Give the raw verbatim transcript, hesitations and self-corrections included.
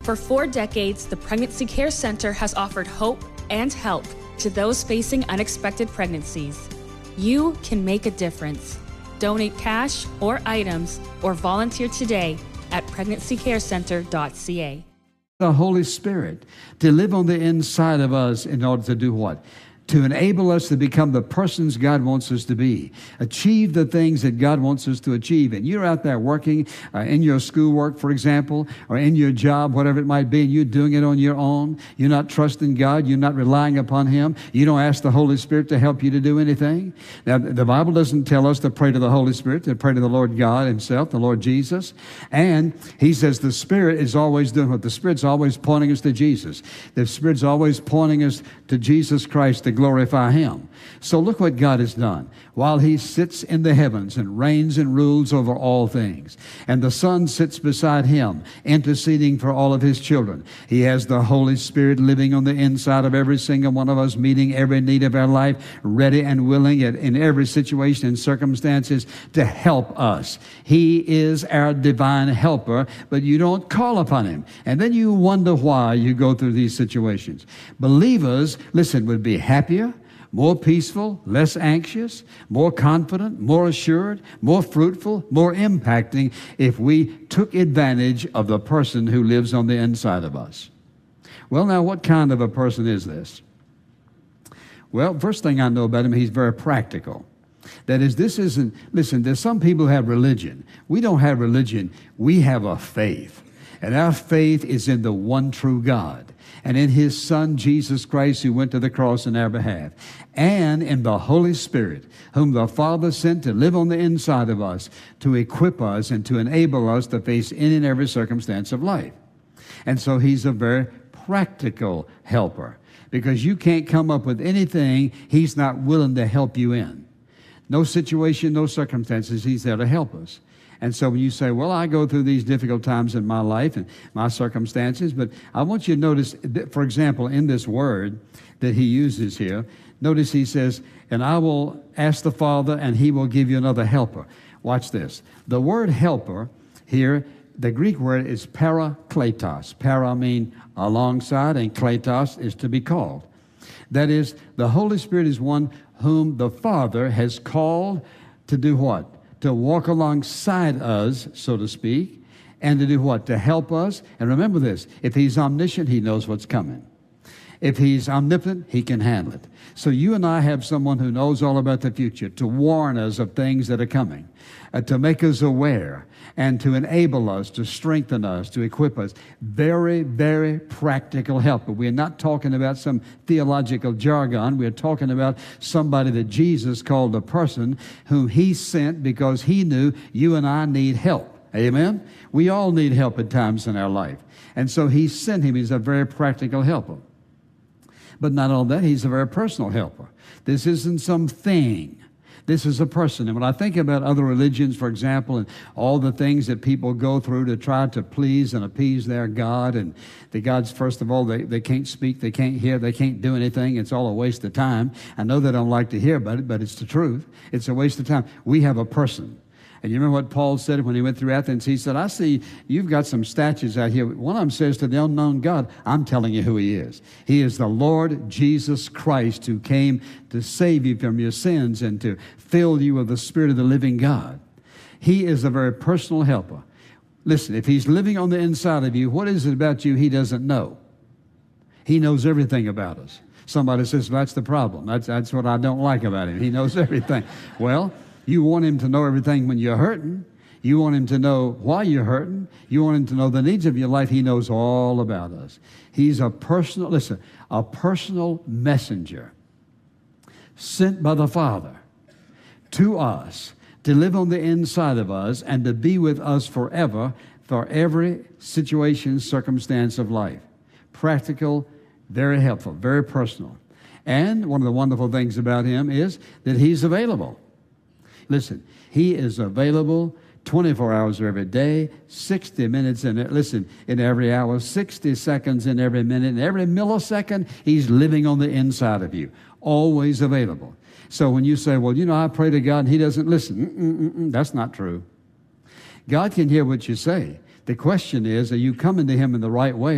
For four decades, the Pregnancy Care Center has offered hope and help to those facing unexpected pregnancies. You can make a difference. Donate cash or items or volunteer today at pregnancy care center dot c a. The Holy Spirit to live on the inside of us in order to do what? To enable us to become the persons God wants us to be, achieve the things that God wants us to achieve. And you're out there working uh, in your schoolwork, for example, or in your job, whatever it might be, and you're doing it on your own. You're not trusting God. You're not relying upon Him. You don't ask the Holy Spirit to help you to do anything. Now, the Bible doesn't tell us to pray to the Holy Spirit, to pray to the Lord God Himself, the Lord Jesus. And He says the Spirit is always doing what? The Spirit's always pointing us to Jesus. The Spirit's always pointing us to Jesus Christ, the glorify Him. So look what God has done. While He sits in the heavens and reigns and rules over all things, and the Son sits beside Him, interceding for all of His children, He has the Holy Spirit living on the inside of every single one of us, meeting every need of our life, ready and willing at, in every situation and circumstances to help us. He is our divine helper, but you don't call upon Him. And then you wonder why you go through these situations. Believers, listen, would be happier, more peaceful, less anxious, more confident, more assured, more fruitful, more impacting if we took advantage of the person who lives on the inside of us. Well, now, what kind of a person is this? Well, first thing I know about him, he's very practical. That is, this isn't, listen, there's some people who have religion. We don't have religion. We have a faith. And our faith is in the one true God and in His Son, Jesus Christ, who went to the cross in our behalf, and in the Holy Spirit, whom the Father sent to live on the inside of us, to equip us and to enable us to face any and every circumstance of life. And so He's a very practical helper, because you can't come up with anything He's not willing to help you in. No situation, no circumstances, He's there to help us. And so when you say, well, I go through these difficult times in my life and my circumstances, but I want you to notice, that, for example, in this word that he uses here, notice he says, and I will ask the Father, and He will give you another helper. Watch this. The word helper here, the Greek word is parakletos. Para means alongside, and kletos is to be called. That is, the Holy Spirit is one whom the Father has called to do what? To walk alongside us, so to speak, and to do what? To help us. And remember this, if He's omniscient, He knows what's coming. If He's omnipotent, He can handle it. So you and I have someone who knows all about the future, to warn us of things that are coming, uh, to make us aware, and to enable us, to strengthen us, to equip us. Very, very practical help. But we're not talking about some theological jargon. We're talking about somebody that Jesus called a person whom He sent because He knew you and I need help. Amen? We all need help at times in our life. And so He sent Him. He's a very practical helper. But not only that, He's a very personal helper. This isn't some thing. This is a person. And when I think about other religions, for example, and all the things that people go through to try to please and appease their God, and the gods, first of all, they, they can't speak, they can't hear, they can't do anything. It's all a waste of time. I know they don't like to hear about it, but it's the truth. It's a waste of time. We have a person. And you remember what Paul said when he went through Athens? He said, I see you've got some statues out here. One of them says to the unknown God, I'm telling you who He is. He is the Lord Jesus Christ, who came to save you from your sins and to fill you with the Spirit of the living God. He is a very personal helper. Listen, if He's living on the inside of you, what is it about you He doesn't know? He knows everything about us. Somebody says, well, that's the problem. That's, that's what I don't like about Him. He knows everything. Well, you want Him to know everything when you're hurting. You want Him to know why you're hurting. You want Him to know the needs of your life. He knows all about us. He's a personal, listen, a personal messenger sent by the Father to us to live on the inside of us and to be with us forever for every situation, circumstance of life. Practical, very helpful, very personal. And one of the wonderful things about Him is that He's available. Listen, He is available twenty-four hours every day, sixty minutes in it. Listen, in every hour, sixty seconds in every minute, in every millisecond, He's living on the inside of you, always available. So when you say, well, you know, I pray to God and He doesn't listen, Mm-mm-mm-mm, that's not true. God can hear what you say. The question is, are you coming to Him in the right way?